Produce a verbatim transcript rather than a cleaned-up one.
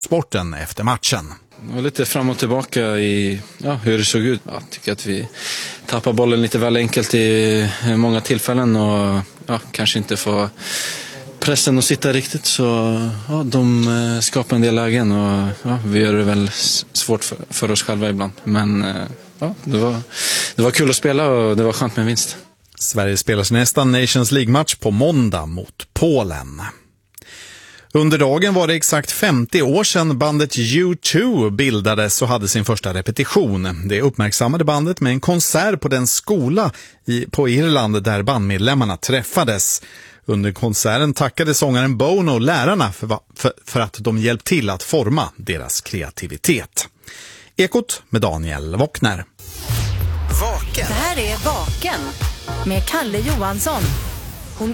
sporten efter matchen. Det var lite fram och tillbaka i ja, hur det såg ut. Jag tycker att vi tappar bollen lite väl enkelt i många tillfällen och ja, kanske inte får pressen att sitta riktigt, så ja, de skapar en del lägen och ja, vi gör det väl svårt för, för oss själva ibland. Men ja, det var, det var kul att spela och det var skönt med en vinst. Sverige spelar sin nästa Nations League-match på måndag mot Polen. Under dagen var det exakt femtio år sedan bandet U två bildades och hade sin första repetition. Det uppmärksammade bandet med en konsert på den skola i, på Irland där bandmedlemmarna träffades. Under konserten tackade sångaren Bono lärarna för, för, för att de hjälpt till att forma deras kreativitet. Ekot med Daniel Wockner. Vaken. Det här är Vaken med Kalle Johansson.